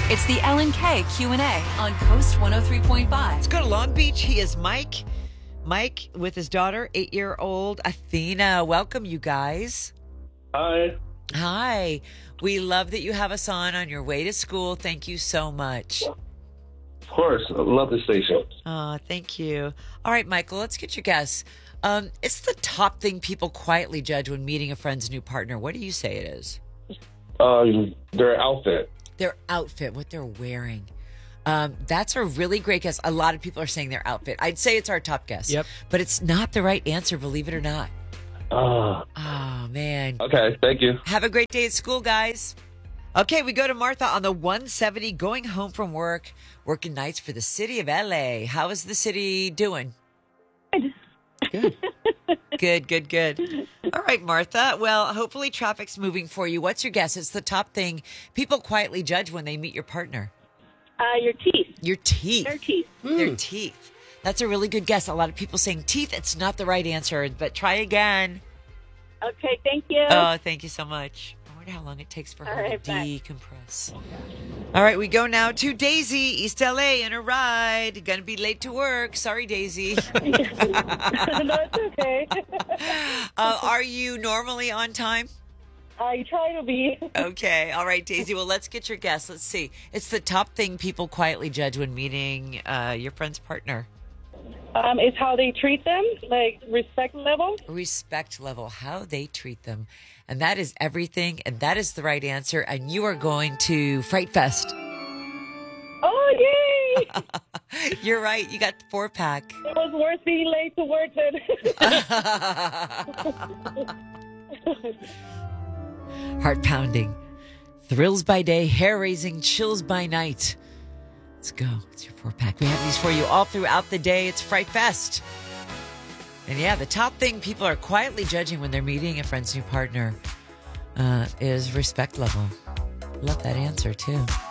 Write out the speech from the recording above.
It's the Ellen K Q&A on Coast 103.5. Let's go to Long Beach. He is Mike. Mike with his daughter, 8-year-old Athena. Welcome, you guys. Hi. Hi. We love that you have us on your way to school. Thank you so much. Of course. I love the station. Thank you. All right, Michael, let's get your guess. It's the top thing people quietly judge when meeting a friend's new partner. What do you say it is? Their outfit. Their outfit, what they're wearing. That's a really great guess. A lot of people are saying their outfit. I'd say it's our top guess. Yep. But it's not the right answer, believe it or not. Oh, man. Okay, thank you. Have a great day at school, guys. Okay, we go to Martha on the 170, going home from work, working nights for the city of LA. How is the city doing? Good. Good. All right, Martha. Well, hopefully traffic's moving for you. What's your guess? It's the top thing people quietly judge when they meet your partner. Your teeth. Your teeth. Their teeth. Their teeth. That's a really good guess. A lot of people saying teeth. It's not the right answer, but try again. Okay, thank you. Oh, thank you so much. I wonder how long it takes for her right, to bye. decompress. All right, we go now to Daisy, East LA, in a ride. Gonna be late to work. Sorry, Daisy. No, it's okay. Are you normally on time? I try to be. Okay. All right, Daisy. Well, let's get your guess. Let's see. It's the top thing people quietly judge when meeting your friend's partner. It's how they treat them, like respect level. Respect level, how they treat them. And that is everything. And that is the right answer. And you are going to Fright Fest. Oh, yay! You're right. You got the 4-pack. It was worth being late to work then. Heart pounding. Thrills by day, hair raising, chills by night. Let's go. It's your 4-pack. We have these for you all throughout the day. It's Fright Fest. And yeah, the top thing people are quietly judging when they're meeting a friend's new partner is respect level. Love that answer, too.